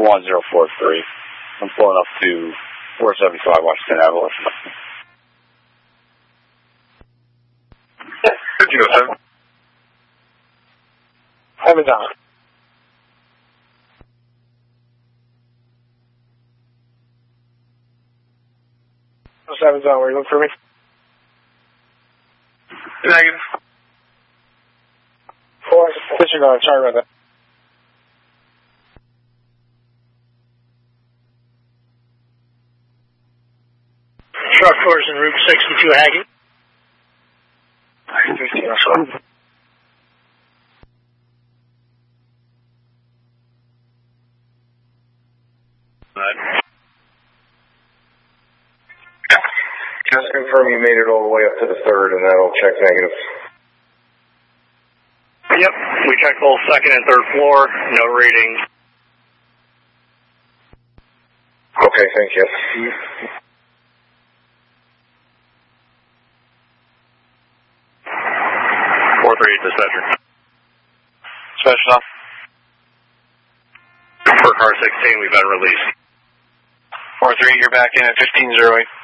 1043. I'm pulling up to 475 Washington Avenue. 1507. Heaven's on. Heaven's on. Were you looking for me? Negative. Disregard. Sorry about that. Truck floors in Route 62 Haggett. 1507. Just confirm you made it all the way up to the 3rd, and that'll check negative. Yep, we checked both 2nd and 3rd floor, no readings. Okay, thank you. 438 dispatcher. Special off. For car 16, we've been released. 43, you're back in at 1508.